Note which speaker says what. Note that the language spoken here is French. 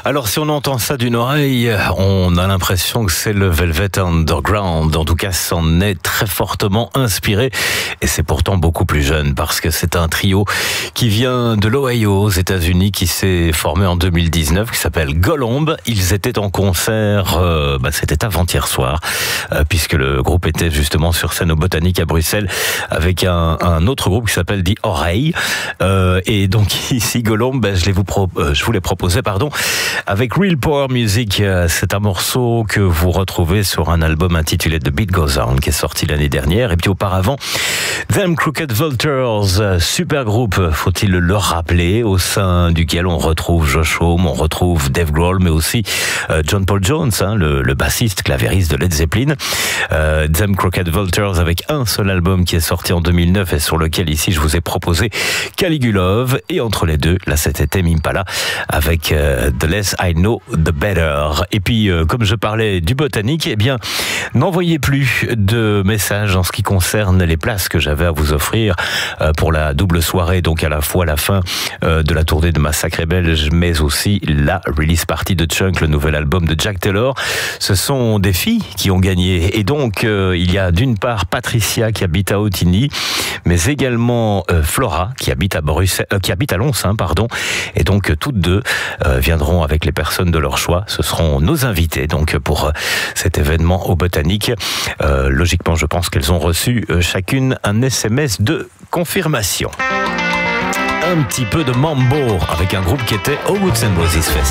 Speaker 1: Alors si on entend ça d'une oreille, on a l'impression que c'est le Velvet Underground. En tout cas, c'en est très fortement inspiré. Et c'est pourtant beaucoup plus jeune parce que c'est un trio qui vient de l'Ohio aux États-Unis, qui s'est formé en 2019, qui s'appelle Golomb. Ils étaient en concert, c'était avant-hier soir, puisque le groupe était justement sur scène au Botanique à Bruxelles avec un autre groupe qui s'appelle The Oreille. Et donc ici Golomb, je vous l'ai proposé, avec Real Power Music. C'est un morceau que vous retrouvez sur un album intitulé The Beat Goes On, qui est sorti l'année dernière. Et puis auparavant, Them Crooked Vultures, super groupe, faut-il le rappeler, au sein duquel on retrouve Josh Homme, on retrouve Dave Grohl, mais aussi John Paul Jones, le bassiste clavériste de Led Zeppelin. Them Crooked Vultures avec un seul album qui est sorti en 2009 et sur lequel ici je vous ai proposé Caligulove. Et entre les deux, là c'était Tame Impala avec The Less I Know The Better. Et puis comme je parlais du Botanique, n'envoyez plus de messages en ce qui concerne les places que j'avais à vous offrir pour la double soirée, donc à la fois la fin de la tournée de Massacre Belge, mais aussi la release party de Chunk, le nouvel album de Jack Taylor. Ce sont des filles qui ont gagné, et donc il y a d'une part Patricia qui habite à Ottignies, mais également Flora qui habite à Lons, et donc toutes deux viendront avec les personnes de leur choix. Ce seront nos invités donc pour cet événement au Botanique. Logiquement, je pense qu'elles ont reçu chacune un SMS de confirmation. Un petit peu de mambo avec un groupe qui était au Woods & Roses Fest.